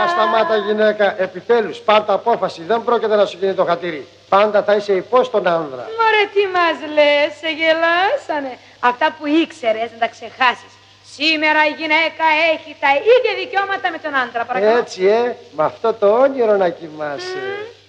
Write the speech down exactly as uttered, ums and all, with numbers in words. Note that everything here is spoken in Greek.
Α, σταμάτα γυναίκα. Επιτέλους, πάρ' τα απόφαση. Δεν πρόκειται να σου γίνει το χατήρι. Πάντα θα είσαι υπό στον άνδρα. Μωρέ, τι μας λες, σε γελάσανε. Αυτά που ήξερες να τα ξεχάσεις. Σήμερα η γυναίκα έχει τα ίδια δικαιώματα με τον άντρα, παρακαλώ. Έτσι, ε, με αυτό το όνειρο να κοιμάσαι. Mm.